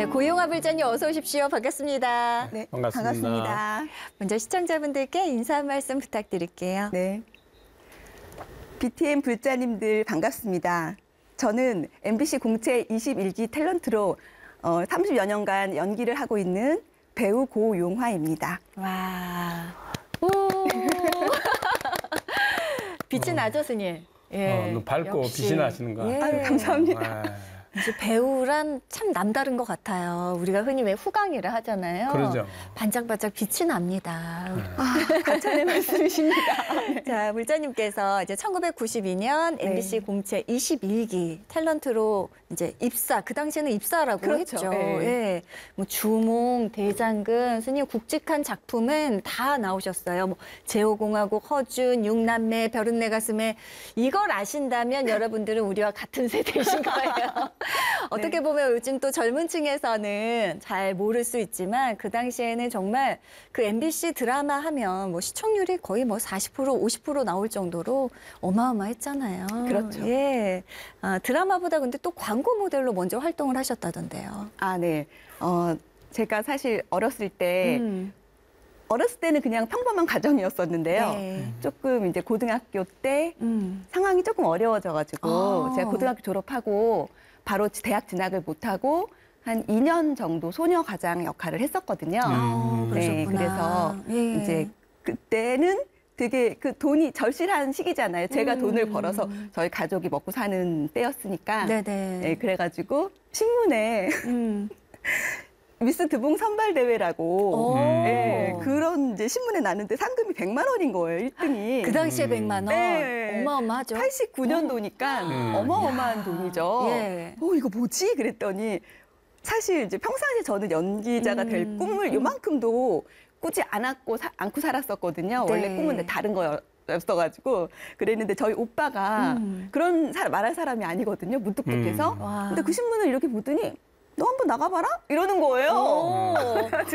네, 고용화 불자님 어서 오십시오. 반갑습니다. 네, 반갑습니다. 반갑습니다. 먼저 시청자분들께 인사 한 말씀 부탁드릴게요. 네, BTN 불자님들 반갑습니다. 저는 MBC 공채 21기 탤런트로 30여 년간 연기를 하고 있는 배우 고용화입니다. 와. 오. 빛이 나죠, 스님? 예. 밝고 역시. 빛이 나시는 것 같아요. 예. 감사합니다. 이제 배우란 참 남다른 것 같아요. 우리가 흔히 왜 후광이라 하잖아요. 그러죠. 반짝반짝 빛이 납니다. 과찬의 말씀이십니다. 자, 물자님께서 이제 1992년 네. MBC 공채 21기 탤런트로 이제 입사, 그 당시에는 입사라고 그렇죠. 했죠. 네. 예. 뭐 주몽, 대장금, 스님 굵직한 작품은 다 나오셨어요. 뭐 제오공화국, 허준, 육남매, 별은 내 가슴에 이걸 아신다면 여러분들은 우리와 같은 세대이신 거예요. 어떻게 보면 요즘 또 젊은 층에서는 잘 모를 수 있지만 그 당시에는 정말 그 MBC 드라마 하면 뭐 시청률이 거의 뭐 40%, 50% 나올 정도로 어마어마했잖아요. 그렇죠. 예. 드라마보다 근데 또 광고 모델로 먼저 활동을 하셨다던데요. 아, 네. 제가 사실 어렸을 때는 그냥 평범한 가정이었었는데요. 네. 조금 이제 고등학교 때 상황이 조금 어려워져가지고 아. 제가 고등학교 졸업하고 바로 대학 진학을 못하고 한 2년 정도 소녀 가장 역할을 했었거든요. 네, 그러셨구나. 그래서 예. 이제 그때는 되게 그 돈이 절실한 시기잖아요. 제가 돈을 벌어서 저희 가족이 먹고 사는 때였으니까. 네네. 네, 그래가지고 신문에 미스 드봉 선발 대회라고 오. 네, 그런 이제 신문에 났는데 상금이 100만 원인 거예요. 1등이. 그 당시에 100만 원. 네. 어마어마하죠. 89년도니까 어마어마한 돈이죠. 예. 이거 뭐지? 그랬더니 사실 이제 평상시에 저는 연기자가 될 꿈을 요만큼도 꾸지 않고 살았었거든요. 네. 원래 꿈은 다른 거였어가지고 그랬는데 저희 오빠가 그런 말할 사람이 아니거든요. 무뚝뚝해서. 와. 근데 그 신문을 이렇게 보더니 너 한번 나가봐라? 이러는 거예요. 오.